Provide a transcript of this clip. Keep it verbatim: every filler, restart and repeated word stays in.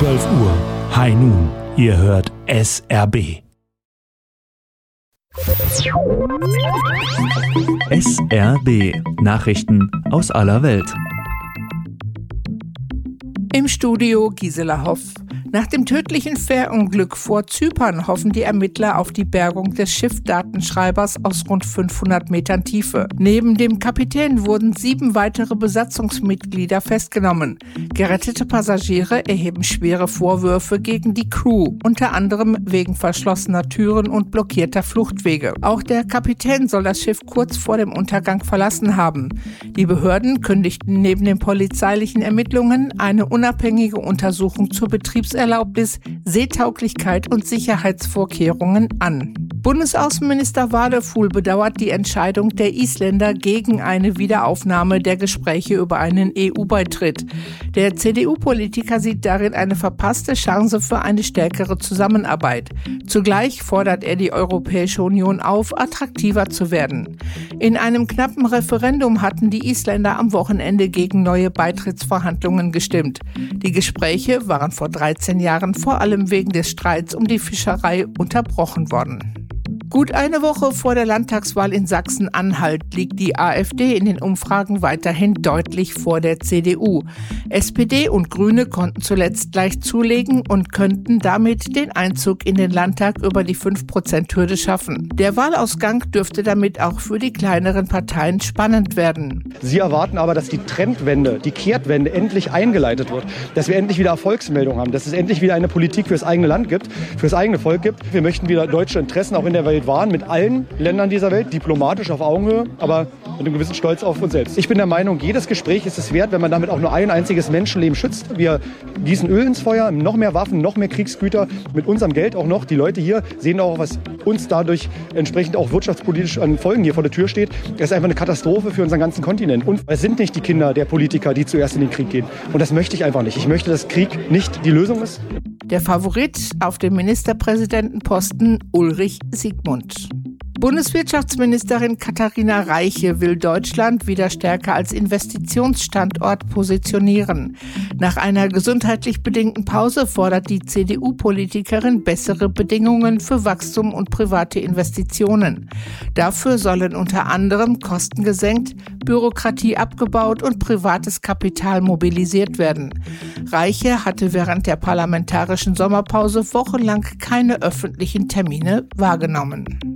zwölf Uhr. High Noon. Ihr hört S R B. S R B. Nachrichten aus aller Welt. Im Studio Gisela Hoff. Nach dem tödlichen Fährunglück vor Zypern hoffen die Ermittler auf die Bergung des Schiffdatenschreibers aus rund fünfhundert Metern Tiefe. Neben dem Kapitän wurden sieben weitere Besatzungsmitglieder festgenommen. Gerettete Passagiere erheben schwere Vorwürfe gegen die Crew, unter anderem wegen verschlossener Türen und blockierter Fluchtwege. Auch der Kapitän soll das Schiff kurz vor dem Untergang verlassen haben. Die Behörden kündigten neben den polizeilichen Ermittlungen eine unabhängige Untersuchung zur Betriebserlaubnis, Seetauglichkeit und Sicherheitsvorkehrungen an. Bundesaußenminister Wadefuhl bedauert die Entscheidung der Isländer gegen eine Wiederaufnahme der Gespräche über einen E U-Beitritt. Der C D U-Politiker sieht darin eine verpasste Chance für eine stärkere Zusammenarbeit. Zugleich fordert er die Europäische Union auf, attraktiver zu werden. In einem knappen Referendum hatten die Isländer am Wochenende gegen neue Beitrittsverhandlungen gestimmt. Die Gespräche waren vor dreizehn Jahren vor allem wegen des Streits um die Fischerei unterbrochen worden. Gut eine Woche vor der Landtagswahl in Sachsen-Anhalt liegt die AfD in den Umfragen weiterhin deutlich vor der C D U. S P D und Grüne konnten zuletzt leicht zulegen und könnten damit den Einzug in den Landtag über die fünf Prozent Hürde schaffen. Der Wahlausgang dürfte damit auch für die kleineren Parteien spannend werden. Sie erwarten aber, dass die Trendwende, die Kehrtwende endlich eingeleitet wird, dass wir endlich wieder Erfolgsmeldungen haben, dass es endlich wieder eine Politik fürs eigene Land gibt, fürs eigene Volk gibt. Wir möchten wieder deutsche Interessen auch in der Welt waren mit allen Ländern dieser Welt, diplomatisch auf Augenhöhe, aber mit einem gewissen Stolz auf uns selbst. Ich bin der Meinung, jedes Gespräch ist es wert, wenn man damit auch nur ein einziges Menschenleben schützt. Wir gießen Öl ins Feuer, noch mehr Waffen, noch mehr Kriegsgüter, mit unserem Geld auch noch. Die Leute hier sehen auch, was uns dadurch entsprechend auch wirtschaftspolitisch an Folgen hier vor der Tür steht. Es ist einfach eine Katastrophe für unseren ganzen Kontinent. Und es sind nicht die Kinder der Politiker, die zuerst in den Krieg gehen. Und das möchte ich einfach nicht. Ich möchte, dass Krieg nicht die Lösung ist. Der Favorit auf dem Ministerpräsidentenposten Ulrich Siegmund. Bundeswirtschaftsministerin Katharina Reiche will Deutschland wieder stärker als Investitionsstandort positionieren. Nach einer gesundheitlich bedingten Pause fordert die C D U-Politikerin bessere Bedingungen für Wachstum und private Investitionen. Dafür sollen unter anderem Kosten gesenkt, Bürokratie abgebaut und privates Kapital mobilisiert werden. Reiche hatte während der parlamentarischen Sommerpause wochenlang keine öffentlichen Termine wahrgenommen.